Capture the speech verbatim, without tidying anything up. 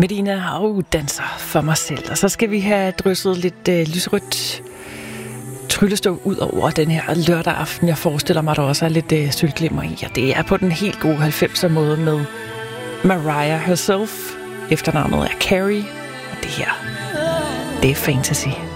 Medina og danser for mig selv. Og så skal vi have drysset lidt øh, lysrødt tryllestøv ud over den her lørdag aften. Jeg forestiller mig, at der også er lidt øh, sølvglimmer i. Og det er på den helt gode halvfemser måde med Mariah herself. Efternavnet er Carrie. Og det her, det er fantasy.